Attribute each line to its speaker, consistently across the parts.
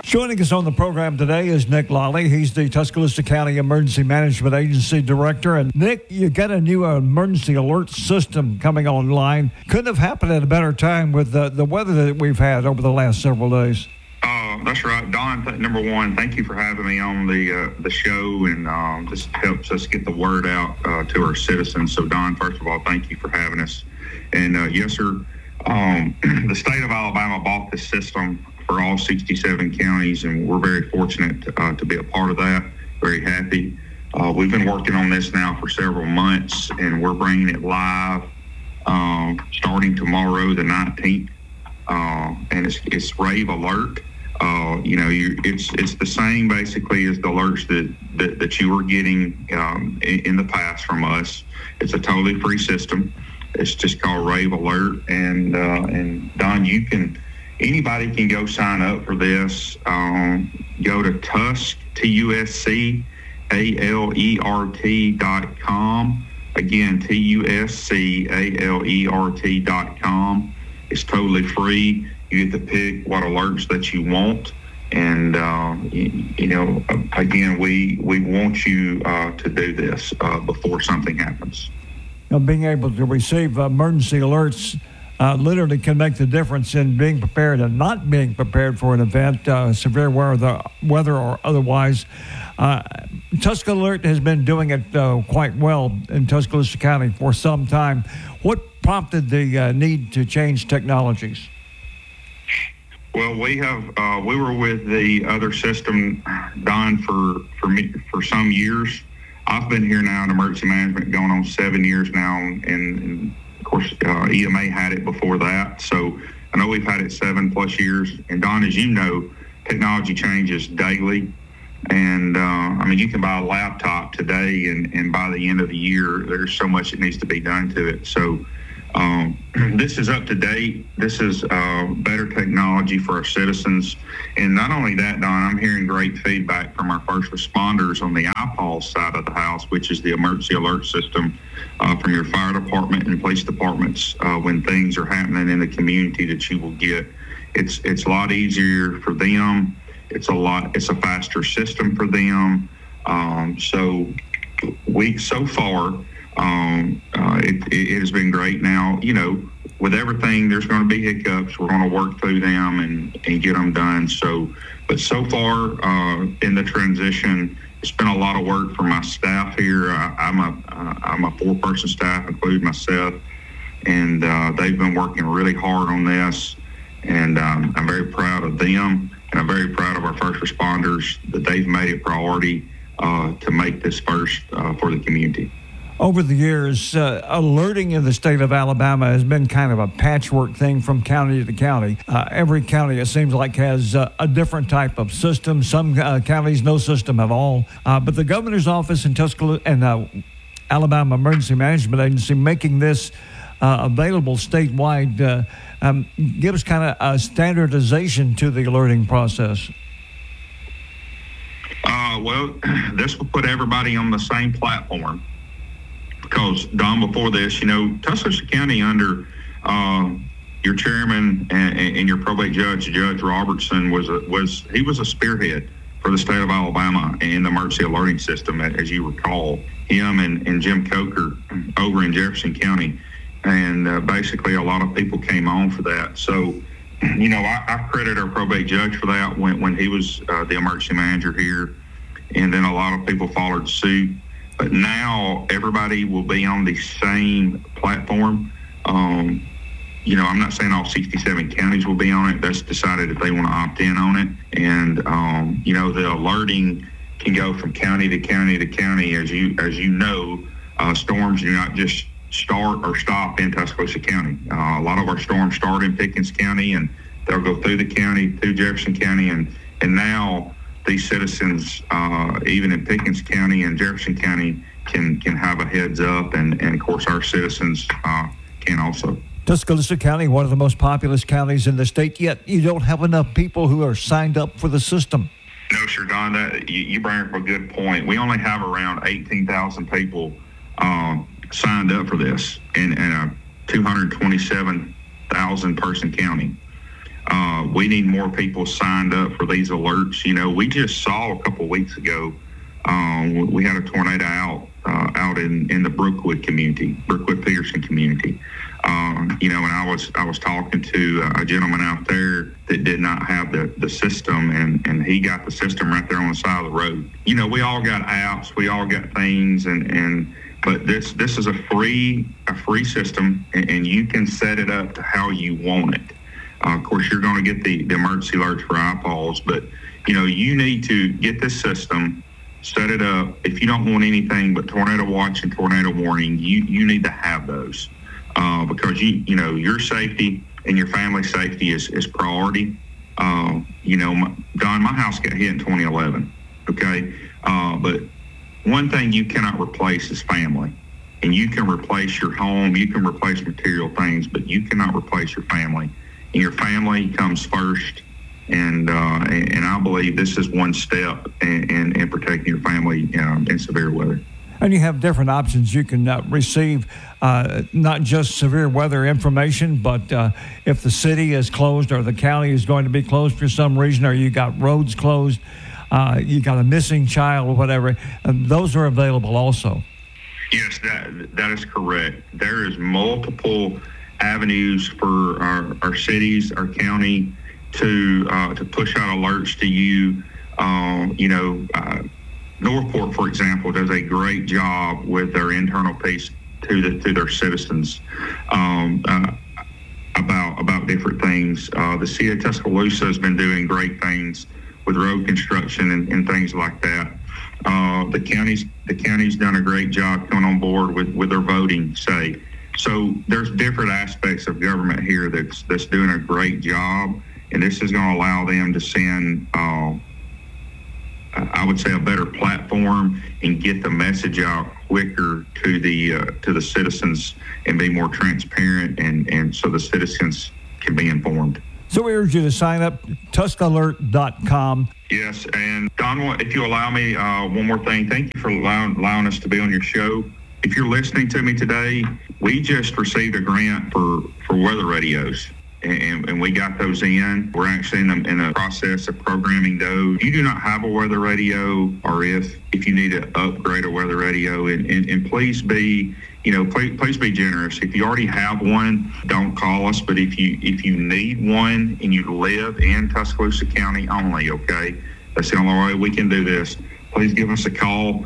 Speaker 1: Joining us on the program today is Nick Lally. He's the Tuscaloosa County Emergency Management Agency Director. And Nick, you got a new emergency alert system coming online. Couldn't have happened at a better time with the weather that we've had over the last several days.
Speaker 2: That's right. Don, number one, thank you for having me on the show, and this helps us get the word out to our citizens. So, Don, first of all, thank you for having us. And yes, sir, the state of Alabama bought this system for all 67 counties, and we're very fortunate to be a part of that. Very happy. We've been working on this now for several months, and we're bringing it live starting tomorrow, the 19th, and it's Rave Alert. It's the same basically as the alerts that you were getting in the past from us. It's a totally free system. It's just called Rave Alert, and Don, anybody can go sign up for this. Go to TuscALERT.com. Again, TuscALERT.com. It's totally free. You get to pick what alerts that you want. And, again, we want you to do this before something happens.
Speaker 1: Being able to receive emergency alerts literally can make the difference in being prepared and not being prepared for an event, severe weather or otherwise. Tuscaloosa Alert has been doing it quite well in Tuscaloosa County for some time. What prompted the need to change technologies?
Speaker 2: Well, we were with the other system, Don, for some years. I've been here now in emergency management going on 7 years now, and of course, EMA had it before that. So I know we've had it 7+ years. And Don, as you know, technology changes daily. And you can buy a laptop today, and by the end of the year, there's so much that needs to be done to it. So this is up to date. This is better technology for our citizens. And not only that, Don, I'm hearing great feedback from our first responders on the IPAL side of the house, which is the emergency alert system from your fire department and police departments when things are happening in the community that you will get. It's a lot easier for them. It's a faster system for them. So far, it has been great. Now, with everything, there's going to be hiccups. We're going to work through them and get them done. But so far in the transition, it's been a lot of work for my staff here. I'm a 4-person staff, including myself, and they've been working really hard on this. And I'm very proud of them, and I'm very proud of our first responders that they've made it priority to make this first for the community.
Speaker 1: Over the years, alerting in the state of Alabama has been kind of a patchwork thing from county to county. Every county, it seems like, has a different type of system. Some counties, no system at all. But the governor's office in Tuscaloosa and Alabama Emergency Management Agency making this available statewide gives kind of a standardization to the alerting process.
Speaker 2: This will put everybody on the same platform. Because, Don, before this, Tuscaloosa County under your chairman and your probate judge, Judge Robertson, was a spearhead for the state of Alabama in the emergency alerting system, as you recall. Him and Jim Coker over in Jefferson County. And basically a lot of people came on for that. So, I credit our probate judge for that when he was the emergency manager here. And then a lot of people followed suit. But now everybody will be on the same platform. I'm not saying all 67 counties will be on it. That's decided if they want to opt in on it. And, the alerting can go from county to county to county. As you know, storms do not just start or stop in Tuscaloosa County. A lot of our storms start in Pickens County, and they'll go through the county, through Jefferson County, and now these citizens, even in Pickens County and Jefferson County, can have a heads up, and of course our citizens can also.
Speaker 1: Tuscaloosa County, one of the most populous counties in the state, yet you don't have enough people who are signed up for the system.
Speaker 2: No, sir, Don, you bring up a good point. We only have around 18,000 people signed up for this in a 227,000 person county. We need more people signed up for these alerts. We just saw a couple of weeks ago, we had a tornado out in the Brookwood Peterson community. And I was talking to a gentleman out there that did not have the system, and he got the system right there on the side of the road. We all got apps, we all got things, but this is a free system, and you can set it up to how you want it. Of course, you're going to get the emergency alerts for iPads, but you need to get this system, set it up. If you don't want anything but tornado watch and tornado warning, you need to have those because your safety and your family's safety is priority. Don, my house got hit in 2011. Okay, but one thing you cannot replace is family. And you can replace your home, you can replace material things, but you cannot replace your family. And your family comes first. And I believe this is one step in protecting your family in severe weather.
Speaker 1: And you have different options. You can receive not just severe weather information, but if the city is closed or the county is going to be closed for some reason, or you got roads closed, you got a missing child or whatever, those are available also.
Speaker 2: Yes, that is correct. There is multiple avenues for our cities, our county, to push out alerts to you. Northport, for example, does a great job with their internal piece to their citizens about different things. The city of Tuscaloosa has been doing great things with road construction and things like that. The county's done a great job coming on board with their voting say. So there's different aspects of government here that's doing a great job, and this is going to allow them to send, I would say, a better platform and get the message out quicker to the citizens and be more transparent, and so the citizens can be informed.
Speaker 1: So we urge you to sign up, TuscAlert.com.
Speaker 2: Yes, and Don, if you allow me, one more thing. Thank you for allowing us to be on your show. If you're listening to me today, we just received a grant for weather radios, and we got those in. We're actually in the process of programming those. If you do not have a weather radio, or if you need to upgrade a weather radio, and please be, please be generous. If you already have one, don't call us. But if you need one and you live in Tuscaloosa County only, okay, that's the only way we can do this. Please give us a call,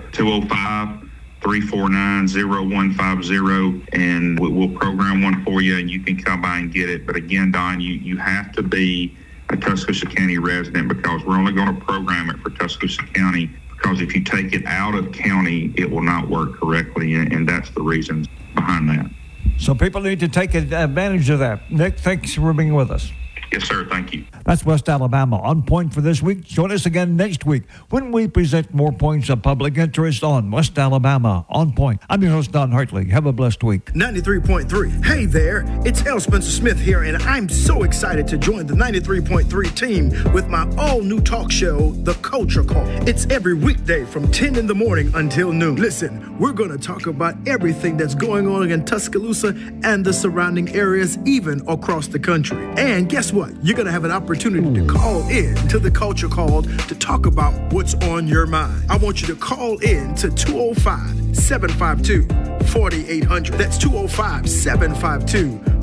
Speaker 2: 205-349-0150, and we'll program one for you, and you can come by and get it. But again, Don, you have to be a Tuscaloosa County resident, because we're only going to program it for Tuscaloosa County, because if you take it out of county, it will not work correctly, and that's the reason behind that.
Speaker 1: So people need to take advantage of that. Nick, thanks for being with us.
Speaker 2: Yes, sir. Thank you.
Speaker 1: That's West Alabama On Point for this week. Join us again next week when we present more points of public interest on West Alabama On Point. I'm your host, Don Hartley. Have a blessed week.
Speaker 3: 93.3. Hey there, it's L. Spencer Smith here, and I'm so excited to join the 93.3 team with my all-new talk show, The Culture Call. It's every weekday from 10 in the morning until noon. Listen, we're going to talk about everything that's going on in Tuscaloosa and the surrounding areas, even across the country. And guess what? You're going to have an opportunity to call in to The Culture Call to talk about what's on your mind. I want you to call in to 205-752-4800. That's 205-752-4800.